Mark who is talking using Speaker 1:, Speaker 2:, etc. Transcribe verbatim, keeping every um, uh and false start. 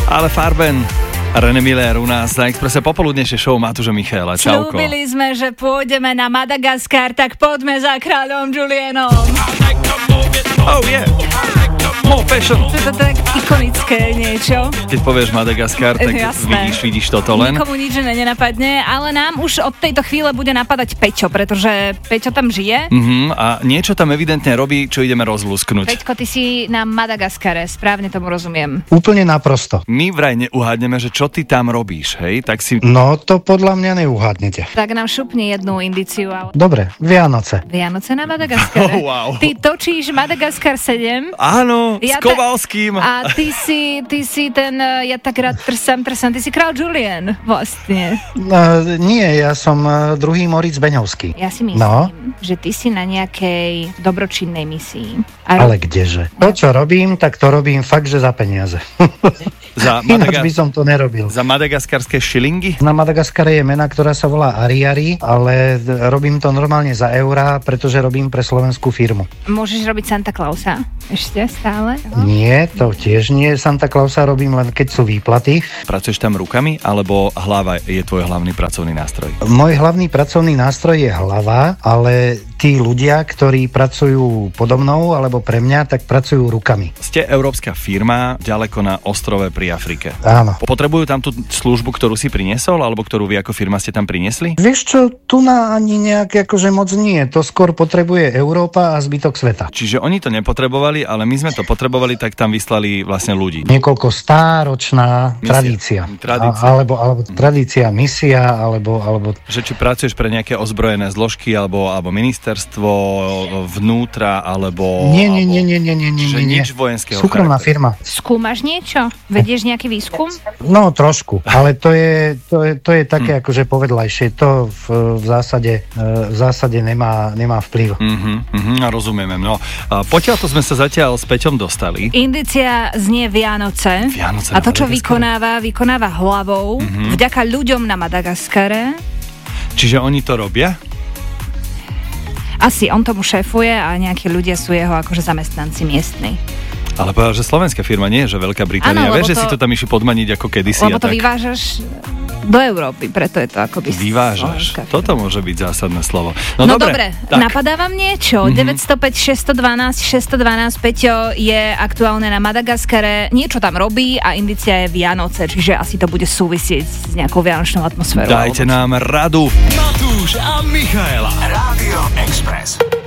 Speaker 1: Ale Farben a René Miller u nás na Expresse popoludnejšie show Matúša Michaela. Čauko.
Speaker 2: Sľúbili sme, že pôjdeme na Madagaskar, tak poďme za kráľom Julienom.
Speaker 1: Oh yeah. More fashion.
Speaker 2: To je to tak ikonické niečo.
Speaker 1: Keď povieš Madagaskar, tak
Speaker 2: Jasné.
Speaker 1: vidíš, vidíš toto len.
Speaker 2: Nikomu nič iné nenapadne, ale nám už od tejto chvíle bude napadať Peťo, pretože Peťo tam žije.
Speaker 1: Uh-huh, a niečo tam evidentne robí, čo ideme rozlúsknuť.
Speaker 2: Peťko, ty si na Madagaskare, správne tomu rozumiem.
Speaker 3: Úplne naprosto.
Speaker 1: My vraj neuhádneme, že čo ty tam robíš, hej? Tak si...
Speaker 3: No, to podľa mňa neuhádnete.
Speaker 2: Tak nám šupni jednu indiciu. Ale...
Speaker 3: Dobre, Vianoce.
Speaker 2: Vianoce na Madagaskare.
Speaker 1: Oh, wow.
Speaker 2: Ty točíš Madagaskar sedem.
Speaker 1: Áno,
Speaker 2: Ja
Speaker 1: s Kovalským.
Speaker 2: Ta... A ty si, ty si ten, ja tak rád trsam, trsam, ty si král Julien vlastne.
Speaker 3: Uh, nie, ja som uh, druhý Moritz Beňovský.
Speaker 2: Ja si myslím,
Speaker 3: No.
Speaker 2: že ty si na nejakej dobročinnej misii. A
Speaker 3: Ale kdeže? To, čo robím, tak to robím fakt, že za peniaze.
Speaker 1: Za,
Speaker 3: Ináč
Speaker 1: Madaga-
Speaker 3: by som to nerobil.
Speaker 1: za madagaskarské šilingy?
Speaker 3: Na Madagaskare je mena, ktorá sa volá Ariari, ale robím to normálne za eurá, pretože robím pre slovenskú firmu.
Speaker 2: Môžeš robiť Santa Clausa? Ešte stále?
Speaker 3: Nie, to tiež nie. Santa Clausa robím len keď sú výplaty.
Speaker 1: Pracuješ tam rukami, alebo hlava je tvoj hlavný pracovný nástroj?
Speaker 3: Môj hlavný pracovný nástroj je hlava, ale tí ľudia, ktorí pracujú podo mnou alebo pre mňa, tak pracujú rukami.
Speaker 1: Ste európska firma, ďaleko na ostrove pri Afrike.
Speaker 3: Áno.
Speaker 1: Potrebujú tam tú službu, ktorú si priniesol, alebo ktorú vy ako firma ste tam priniesli?
Speaker 3: Vieš čo, tu na ani nejak akože moc nie. To skôr potrebuje Európa a zbytok sveta.
Speaker 1: Čiže oni to nepotrebovali, ale my sme to potrebovali, tak tam vyslali vlastne ľudí.
Speaker 3: Niekoľko stáročná
Speaker 1: Misia.
Speaker 3: tradícia.
Speaker 1: Tradícia.
Speaker 3: A, alebo, alebo tradícia, misia, alebo, alebo...
Speaker 1: Že či pracuješ pre nejaké ozbrojené zložky, alebo, alebo ministerstvo vnútra, alebo...
Speaker 3: Nie, nie,
Speaker 1: alebo,
Speaker 3: nie, nie, nie, nie, nie,
Speaker 1: Čiže
Speaker 3: nie.
Speaker 1: nič vojenského
Speaker 3: Súkromná
Speaker 1: charakteru.
Speaker 3: firma.
Speaker 2: Skúmaš niečo? Vedieš nejaký výskum?
Speaker 3: No trošku, ale to je, to je, to je také
Speaker 1: Hm.
Speaker 3: akože povedlajšie. To v, v zásade, v zásade nemá, nemá vplyv.
Speaker 1: Uh-huh, uh-huh, rozumieme. No, a potiaľ to sme sa zatiaľ s Peťom dostali.
Speaker 2: Indícia znie Vianoce.
Speaker 1: Vianoce
Speaker 2: A
Speaker 1: na
Speaker 2: to, čo
Speaker 1: Madagaskare.
Speaker 2: vykonáva, vykonáva hlavou
Speaker 1: Mhm.
Speaker 2: vďaka ľuďom na Madagaskare.
Speaker 1: Čiže oni to robia?
Speaker 2: Asi on tomu šéfuje a nejakí ľudia sú jeho akože zamestnanci miestni.
Speaker 1: Ale povedal, že slovenská firma nie, že Veľká Británia.
Speaker 2: Áno,
Speaker 1: Vieš, že
Speaker 2: lebo
Speaker 1: si
Speaker 2: to-
Speaker 1: to tam išli podmaniť ako kedysi.
Speaker 2: Lebo
Speaker 1: a
Speaker 2: to
Speaker 1: tak.
Speaker 2: vyvážaš do Európy, preto je to akoby
Speaker 1: Vyvážaš.
Speaker 2: slovenská firma.
Speaker 1: Toto môže byť zásadné slovo. No,
Speaker 2: No
Speaker 1: dobre.
Speaker 2: dobre,
Speaker 1: Tak.
Speaker 2: napadá vám niečo?
Speaker 1: Mhm.
Speaker 2: deväť nula päť šesť jedna dva šesť jedna dva Peťo je aktuálne na Madagaskare, niečo tam robí a indícia je Vianoce, čiže asi to bude súvisieť s nejakou vianočnou atmosférou.
Speaker 1: Dajte nám radu.
Speaker 4: Matúš a Michaela. Rádio Express.